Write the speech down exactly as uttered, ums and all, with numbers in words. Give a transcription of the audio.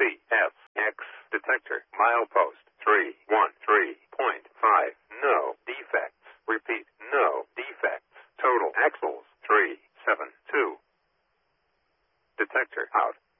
C F X detector milepost three one three point five. No defects. Repeat, no defects. Total axles three seven two. Detector out.